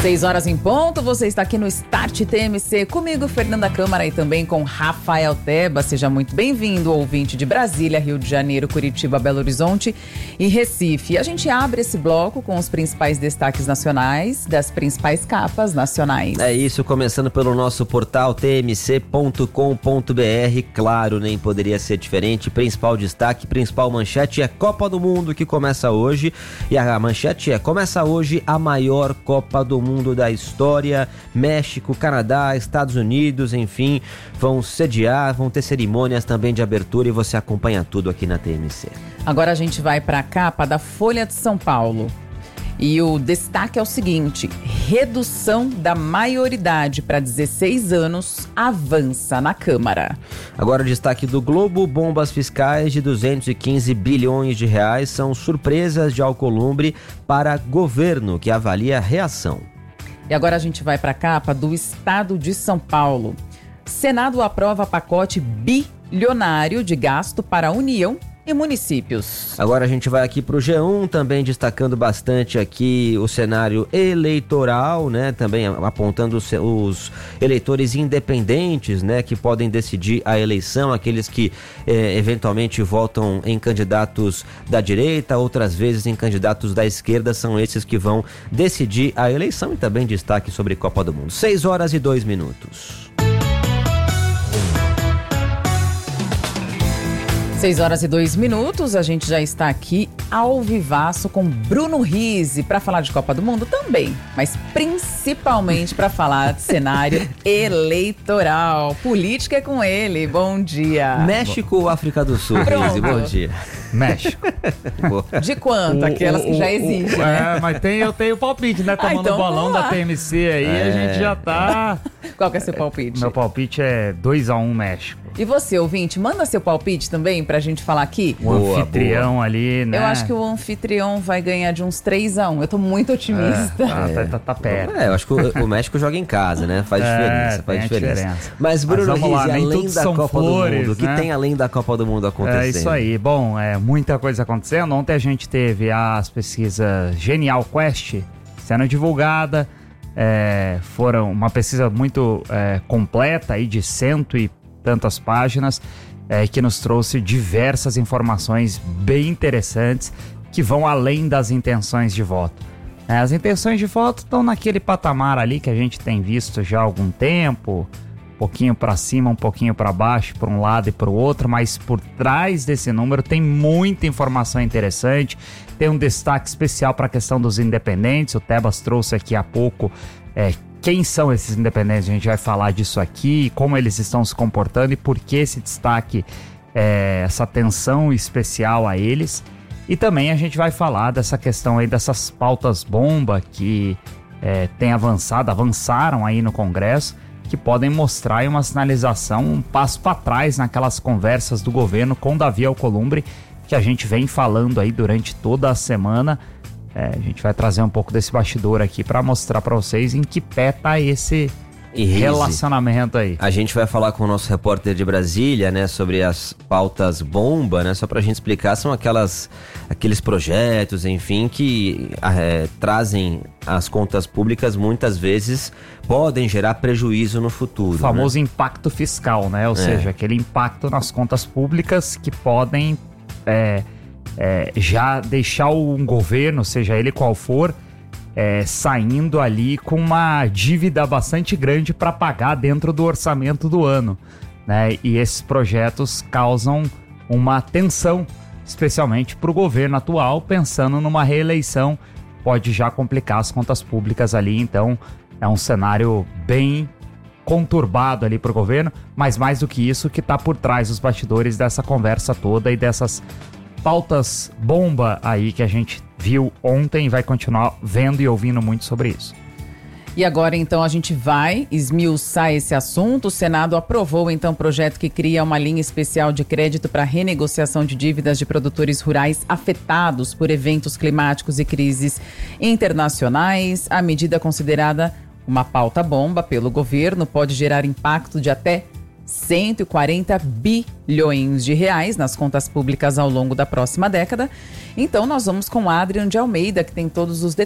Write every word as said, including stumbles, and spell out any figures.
Seis horas em ponto, você está aqui no Start T M C, comigo, Fernanda Câmara, e também com Rafael Teba. Seja muito bem-vindo, ouvinte de Brasília, Rio de Janeiro, Curitiba, Belo Horizonte e Recife. A gente abre esse bloco com os principais destaques nacionais, das principais capas nacionais. É isso, começando pelo nosso portal t m c ponto com ponto b r. Claro, nem poderia ser diferente. Principal destaque, principal manchete é Copa do Mundo, que começa hoje. E a manchete é: começa hoje a maior Copa do Mundo da história. México, Canadá, Estados Unidos, enfim, vão sediar, vão ter cerimônias também de abertura, e você acompanha tudo aqui na T M C. Agora a gente vai para a capa da Folha de São Paulo. E o destaque é o seguinte: redução da maioridade para dezesseis anos avança na Câmara. Agora o destaque do Globo: bombas fiscais de duzentos e quinze bilhões de reais são surpresas de Alcolumbre para governo, que avalia a reação. E agora a gente vai para a capa do Estado de São Paulo. Senado aprova pacote bilionário de gasto para a União e municípios. Agora a gente vai aqui pro G um, também destacando bastante aqui o cenário eleitoral, né? Também apontando os, os eleitores independentes, né? Que podem decidir a eleição, aqueles que eh, eventualmente votam em candidatos da direita, outras vezes em candidatos da esquerda, são esses que vão decidir a eleição. E também destaque sobre Copa do Mundo. seis horas e dois minutos. seis horas e dois minutos, a gente já está aqui ao vivaço com Bruno Rizzi para falar de Copa do Mundo também, mas principalmente para falar de cenário eleitoral. Política é com ele, bom dia. México ou África do Sul, Rizzi, bom dia. México. De quanto? O, Aquelas o, que já o, existem, o, né? É, mas tem, eu tenho palpite, né? Tomando o ah, então bolão da T M C aí, é. a gente já tá... Qual que é seu palpite? Meu palpite é dois a um México. E você, ouvinte, manda seu palpite também pra gente falar aqui? O boa, anfitrião boa. ali, né? Eu acho que o anfitrião vai ganhar de uns três a um. Eu tô muito otimista. É, tá, é. tá, tá perto. É, eu acho que o, o México joga em casa, né? Faz é, diferença, faz diferença. diferença. Mas, Bruno Rizzi, lá, além da Copa flores, do Mundo, o né? que tem além da Copa do Mundo acontecendo? É isso aí. Bom, é muita coisa acontecendo. Ontem a gente teve as pesquisas Genial Quest sendo divulgada. É, foram uma pesquisa muito é, completa aí, de cento e tantas páginas, é, que nos trouxe diversas informações bem interessantes que vão além das intenções de voto. É, as intenções de voto estão naquele patamar ali que a gente tem visto já há algum tempo, um pouquinho para cima, um pouquinho para baixo, para um lado e para o outro, mas por trás desse número tem muita informação interessante. Tem um destaque especial para a questão dos independentes. O Tebas trouxe aqui há pouco é, quem são esses independentes. A gente vai falar disso aqui, como eles estão se comportando e por que esse destaque, é, essa atenção especial a eles. E também a gente vai falar dessa questão aí, dessas pautas bomba que é, tem avançado, avançaram aí no Congresso, que podem mostrar aí uma sinalização, um passo para trás naquelas conversas do governo com Davi Alcolumbre, que a gente vem falando aí durante toda a semana. É, a gente vai trazer um pouco desse bastidor aqui para mostrar para vocês em que pé tá esse Rizzi, relacionamento aí. A gente vai falar com o nosso repórter de Brasília, né, sobre as pautas bomba, né, só pra gente explicar, são aquelas, aqueles projetos, enfim, que é, trazem as contas públicas, muitas vezes podem gerar prejuízo no futuro. O famoso né? impacto fiscal, né, ou é. seja, aquele impacto nas contas públicas que podem é, é, já deixar um governo, seja ele qual for, É, saindo ali com uma dívida bastante grande para pagar dentro do orçamento do ano, né? E esses projetos causam uma tensão, especialmente para o governo atual, pensando numa reeleição, pode já complicar as contas públicas ali. Então é um cenário bem conturbado ali para o governo, mas mais do que isso, que está por trás dos bastidores dessa conversa toda e dessas pautas bomba aí que a gente viu ontem e vai continuar vendo e ouvindo muito sobre isso. E agora, então, a gente vai esmiuçar esse assunto. O Senado aprovou, então, o projeto que cria uma linha especial de crédito para renegociação de dívidas de produtores rurais afetados por eventos climáticos e crises internacionais. A medida, considerada uma pauta bomba pelo governo, pode gerar impacto de até cento e quarenta bilhões de reais nas contas públicas ao longo da próxima década. Então nós vamos com Adrian de Almeida, que tem todos os detalhes